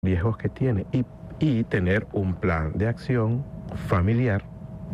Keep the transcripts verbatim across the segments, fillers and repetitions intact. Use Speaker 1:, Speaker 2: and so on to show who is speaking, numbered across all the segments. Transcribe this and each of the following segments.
Speaker 1: riesgos que tiene y, y tener un plan de acción familiar,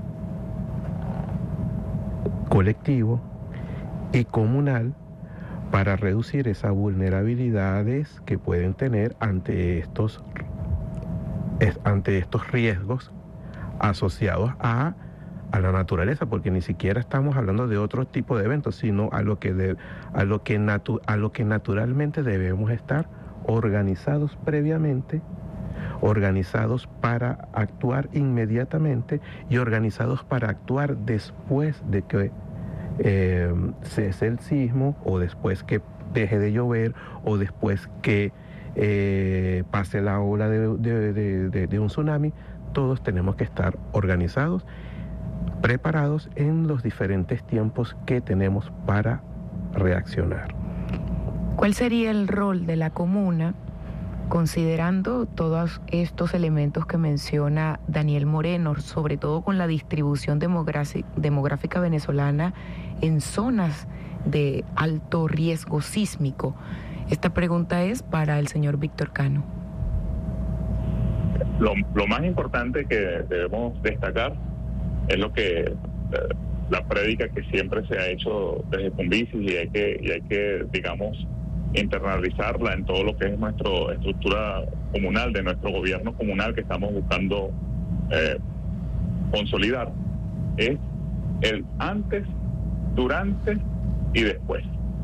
Speaker 1: colectivo y comunal para reducir esas vulnerabilidades que pueden tener ante estos, ante estos riesgos asociados a, a la naturaleza, porque ni siquiera estamos hablando de otro tipo de eventos, sino a lo que, de, a lo que, natu, a lo que naturalmente debemos estar organizados previamente, organizados para actuar inmediatamente y organizados para actuar después de que eh, cese el sismo o después que deje de llover o después que eh, pase la ola de, de, de, de, de un tsunami. Todos tenemos que estar organizados, preparados en los diferentes tiempos que tenemos para reaccionar.
Speaker 2: ¿Cuál sería el rol de la comuna, considerando todos estos elementos que menciona Daniel Moreno, sobre todo con la distribución demográfica venezolana en zonas de alto riesgo sísmico? Esta pregunta es para el señor Víctor Cano.
Speaker 3: Lo, lo más importante que debemos destacar es lo que eh, la prédica que siempre se ha hecho desde Cumbisis, y hay que, y hay que, digamos, internalizarla en todo lo que es nuestra estructura comunal, de nuestro gobierno comunal que estamos buscando eh, consolidar, es el antes, durante y después.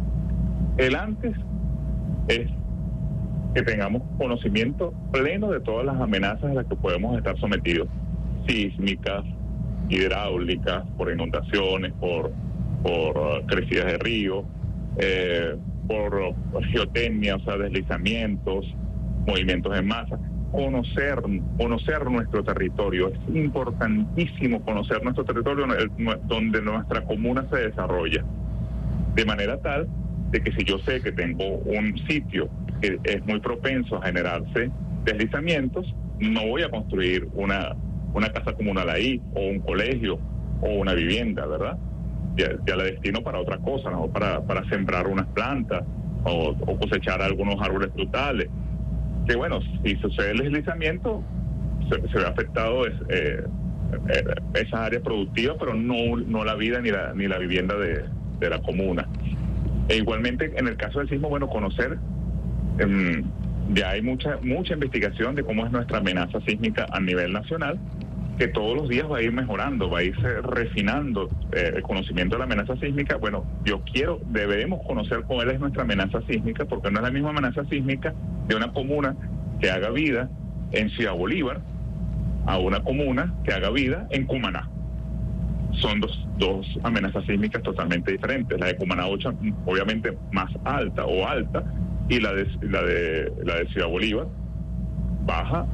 Speaker 3: El antes es que tengamos conocimiento pleno de todas las amenazas a las que podemos estar sometidos, sísmicas, hidráulicas, por inundaciones, por, por uh, crecidas de río, eh, por uh, geotecnia, o sea, deslizamientos, movimientos en masa. Conocer, conocer nuestro territorio, es importantísimo conocer nuestro territorio, el, donde nuestra comuna se desarrolla, de manera tal de que si yo sé que tengo un sitio que es muy propenso a generarse deslizamientos, no voy a construir una, una casa comunal ahí, o un colegio, o una vivienda, ¿verdad? Ya, ya la destino para otra cosa, ¿no? Para, para sembrar unas plantas, o, o cosechar algunos árboles frutales. Que bueno, si sucede el deslizamiento, se, se ve afectado es, eh, eh, esas áreas productivas, pero no, no la vida ni la, ni la vivienda de, de la comuna. E igualmente, en el caso del sismo, bueno, conocer, eh, ya hay mucha mucha investigación de cómo es nuestra amenaza sísmica a nivel nacional, que todos los días va a ir mejorando, va a irse refinando eh, el conocimiento de la amenaza sísmica. Bueno, yo quiero, debemos conocer cuál es nuestra amenaza sísmica, porque no es la misma amenaza sísmica de una comuna que haga vida en Ciudad Bolívar a una comuna que haga vida en Cumaná. Son dos, dos amenazas sísmicas totalmente diferentes. La de Cumaná, obviamente más alta o alta, y la de la de la de Ciudad Bolívar baja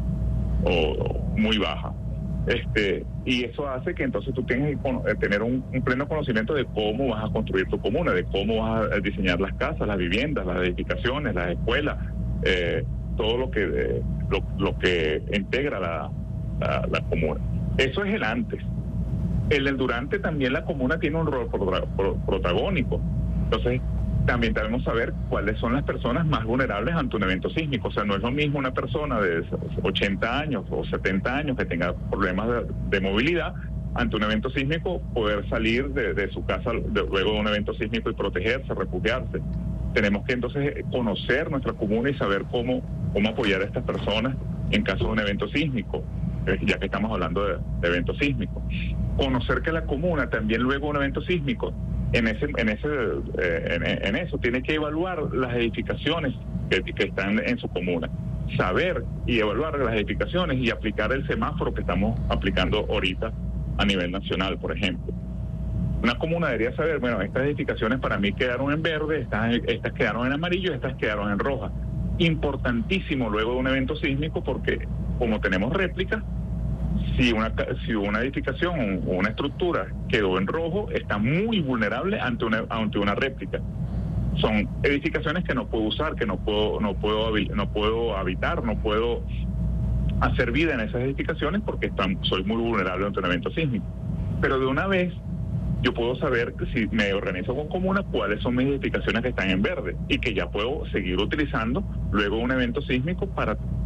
Speaker 3: o muy baja. Este, y eso hace que entonces tú tengas que tener un, un pleno conocimiento de cómo vas a construir tu comuna, de cómo vas a diseñar las casas, las viviendas, las edificaciones, las escuelas, eh, todo lo que eh, lo, lo que integra la, la, la comuna. Eso es el antes. En el durante también la comuna tiene un rol pro, pro, protagónico. Entonces, también debemos saber cuáles son las personas más vulnerables ante un evento sísmico. O sea, no es lo mismo una persona de ochenta años o setenta años que tenga problemas de, de movilidad ante un evento sísmico, poder salir de, de su casa de, luego de un evento sísmico y protegerse, refugiarse. Tenemos que entonces conocer nuestra comuna y saber cómo, cómo apoyar a estas personas en caso de un evento sísmico, ya que estamos hablando de, de eventos sísmicos. Conocer que la comuna también luego de un evento sísmico, en ese, en ese, eh, en, en eso tiene que evaluar las edificaciones que, que están en su comuna, saber y evaluar las edificaciones y aplicar el semáforo que estamos aplicando ahorita a nivel nacional, por ejemplo. Una comuna debería saber, bueno, estas edificaciones para mí quedaron en verde, estas, estas quedaron en amarillo, estas quedaron en roja. Importantísimo luego de un evento sísmico, porque como tenemos réplicas, si una, si una edificación o una estructura quedó en rojo, está muy vulnerable ante una, ante una réplica. Son edificaciones que no puedo usar, que no puedo, no puedo, no puedo habitar, no puedo hacer vida en esas edificaciones porque están, soy muy vulnerable ante un evento sísmico. Pero de una vez yo puedo saber, si me organizo con comuna, cuáles son mis edificaciones que están en verde y que ya puedo seguir utilizando luego de un evento sísmico para